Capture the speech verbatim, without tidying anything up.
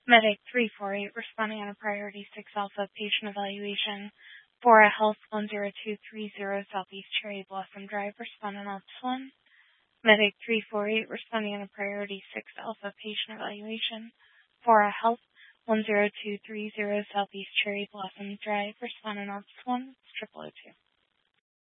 Medic three four eight responding on a Priority six Alpha patient evaluation for a Health one zero two three zero Southeast Cherry Blossom Drive, responding on this one. Medic three four eight responding on a Priority six Alpha patient evaluation for a Health one zero two three zero Southeast Cherry Blossom Drive, responding on this one. It's triple O two.